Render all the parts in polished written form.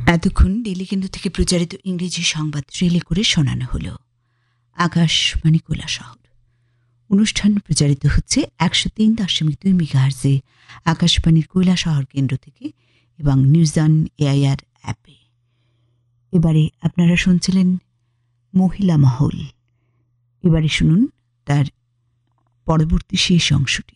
এতক্ষণ দিল্লি কেন্দ্র থেকে প্রচারিত ইংরেজি সংবাদ রিলে করে শোনানো হলো আকাশবাণী কৈলাসহর। অনুষ্ঠান প্রচারিত হচ্ছে 103.2 মেগাহার্জে আকাশবাণীর কৈলাসহর কেন্দ্র থেকে এবং নিউজ অন এআইআর অ্যাপে। এবারে আপনারা শুনছিলেন মহিলা মহল। এবারে শুনুন তার পরবর্তী শেষ অংশটি।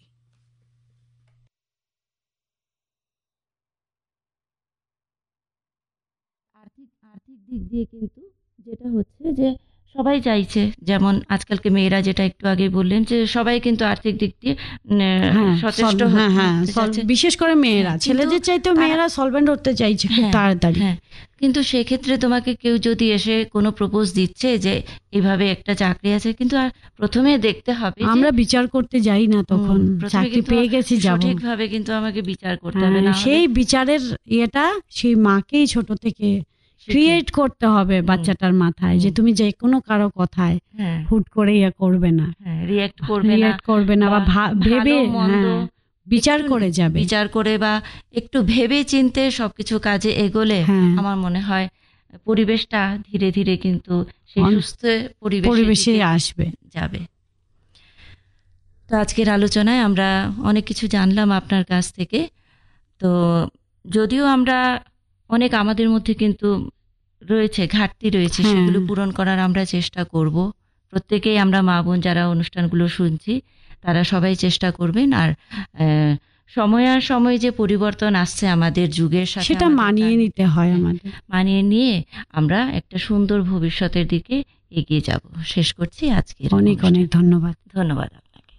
আর্থিক দিক দিয়ে কিন্তু যেটা হচ্ছে যে সবাই চাইছে, যেমন আজকালকে মেয়েরা যেটা একটু আগে বললেন যে সবাই কিন্তু আর্থিক দিক দিয়ে সচেষ্ট হচ্ছে, বিশেষ করে মেয়েরা, ছেলেদের চাইতেও মেয়েরা সলভেন্ট হতে চাইছে খুব তাড়াতাড়ি। কিন্তু সেক্ষেত্রে তোমাকে কেউ যদি এসে কোনো প্রপোজ দিচ্ছে যে এইভাবে একটা চাকরি আছে, কিন্তু আর প্রথমে দেখতে হবে, আমরা বিচার করতে যাই না তখন, চাকরি পেয়ে গেছি যাব, সঠিকভাবে কিন্তু আমাকে বিচার করতে হবে না। সেই বিচারের ইয়েটা সেই মাকেই ছোট থেকে ক্রিয়েট করতে হবে বাচ্চাটার মাথায়, যে তুমি যে কোনো কারো কথায় হুট করে ইয়ে করবে না, রিঅ্যাক্ট করবে না, বা ভেবে বিচার করে যাবে, বিচার করে বা একটু ভেবে চিনতে সবকিছু কাজে এগোলে আমার মনে হয় পরিবেশটা ধীরে ধীরে কিন্তু সেই সুস্থ পরিবেশে আসবে যাবে। তো আজকের আলোচনায় আমরা অনেক কিছু জানলাম আপনার কাছ থেকে। তো যদিও আমরা অনেক আমাদের মধ্যে কিন্তু রয়েছে, ঘাটতি রয়েছে, সেগুলো পূরণ করার আমরা চেষ্টা করব। প্রত্যেকেই আমরা মা বোন যারা অনুষ্ঠানগুলো শুনছি তারা সবাই চেষ্টা করবেন। আর সময় যে পরিবর্তন আসছে আমাদের যুগের সাথে, সেটা মানিয়ে নিতে হয় আমাদের, মানিয়ে নিয়ে আমরা একটা সুন্দর ভবিষ্যতের দিকে এগিয়ে যাব। শেষ করছি আজকে। অনেক অনেক ধন্যবাদ। ধন্যবাদ আপনাকে।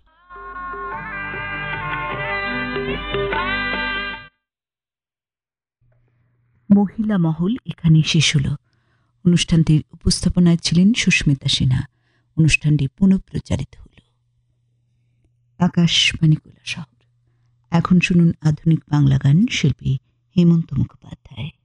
মহিলা মহল এখানে শেষ হলো। অনুষ্ঠানটির উপস্থাপনায় ছিলেন সুস্মিতা সিনহা। অনুষ্ঠানটি পুনঃপ্রচারিত হল আকাশবাণী কৈলাসহর। এখন শুনুন আধুনিক বাংলা গান, শিল্পী হেমন্ত মুখোপাধ্যায়।